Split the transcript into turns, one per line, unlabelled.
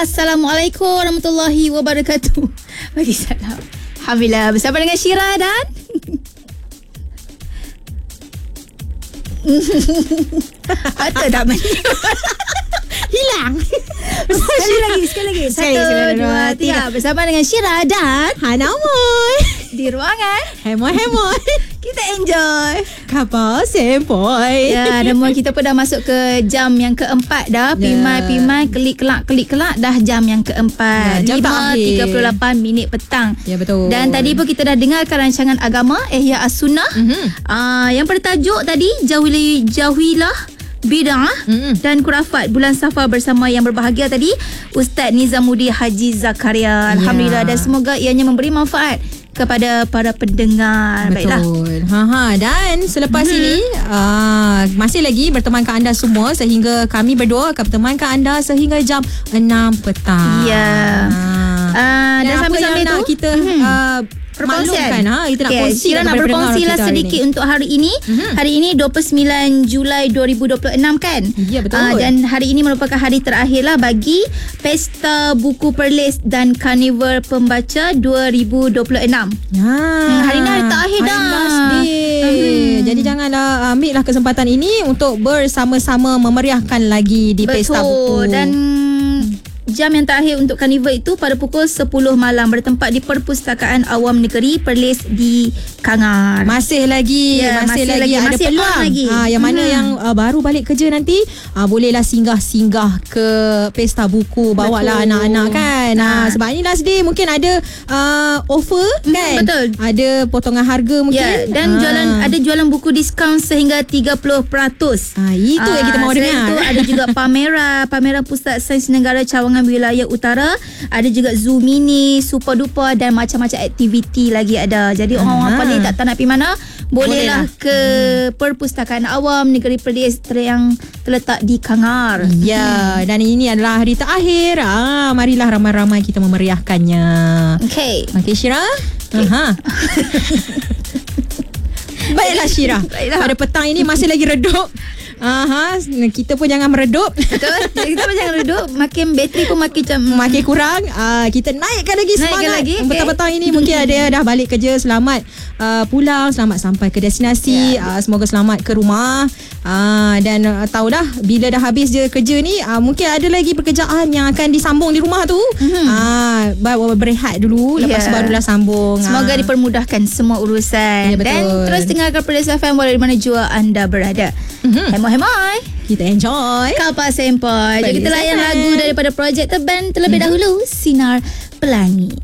Assalamualaikum warahmatullahi wabarakatuh. Bagi salam. Alhamdulillah, bersama dengan Syira dan Patut tak hilang. Sekali lagi. Satu, dua, tiga. Bersama dengan Syira dan
Hanamoy
di ruangan
Hemoy
kita enjoy
Kapal Sempoi.
ya, dan kita pun dah masuk ke jam yang keempat dah. Pimai klik kelak dah jam yang keempat.
Jam tak akhir.
5:38 petang.
Ya, betul.
Dan tadi pun kita dah dengarkan rancangan agama Ihya As-Sunnah. Yang bertajuk tadi Jauhilah Bid'ah dan Khurafat bulan Safar bersama yang berbahagia tadi Ustaz Nizamuddin Haji Zakaria. Alhamdulillah, dan semoga ianya memberi manfaat kepada para pendengar.
Betul. Dan selepas ini masih lagi bertemankan anda semua, sehingga kami berdua akan bertemankan anda sehingga jam 6 petang.
Ya. Dan sambil-sambil tu
kita
perkongsian.
Kita nak kongsi.
Syira nak berkongsi lah sedikit untuk hari ini. Hari ini 29 Julai 2026 kan?
Ya, betul.
Dan hari ini merupakan hari terakhir lah bagi Pesta Buku Perlis dan Karnival Pembaca 2026. Hari ni hari terakhir dah.
Last day. Jadi janganlah ambillah kesempatan ini untuk bersama-sama memeriahkan lagi di Pesta Buku.
Dan jam yang terakhir untuk karnival itu pada pukul 10 malam bertempat di Perpustakaan Awam Negeri Perlis di Kangar.
Masih lagi ada peluang
lagi.
Yang mana yang baru balik kerja nanti bolehlah singgah-singgah ke Pesta Buku. Bawalah anak-anak kan. Sebab ni last day mungkin ada offer kan.
Betul.
Ada potongan harga mungkin.
Dan ada jualan buku diskaun sehingga 30%.
Itu yang kita mahu dengar.
Itu ada juga pameran Pusat Sains Negara Cawangan Wilayah Utara. Ada juga zoo mini, super duper dan macam-macam aktiviti lagi ada. Jadi orang-orang pandai tak nak pergi mana, bolehlah ke Perpustakaan Awam Negeri Perlis yang terletak di Kangar.
Ya, dan ini adalah hari terakhir. Marilah ramai-ramai kita memeriahkannya.
Okey,
Syira. Baiklah Syira. Pada petang ini masih lagi redup. Kita pun jangan meredup.
Betul. Kita pun jangan redup. Makin bateri pun
makin kurang. Kita naikkan lagi semangat. Petang-petang ini mungkin ada dah balik kerja, selamat pulang, selamat sampai ke destinasi. Semoga selamat ke rumah. Dan tahu dah bila dah habis je kerja ni, mungkin ada lagi pekerjaan yang akan disambung di rumah tu. Berehat dulu, lepas tu barulah sambung.
Semoga dipermudahkan semua urusan. Dan terus dengarkan Perlis FM walau di mana jua anda berada. Hemoy,
kita enjoy
Kapal Sempoi. Jadi kita layan lagu daripada projek terband terlebih dahulu, Sinar Pelangi.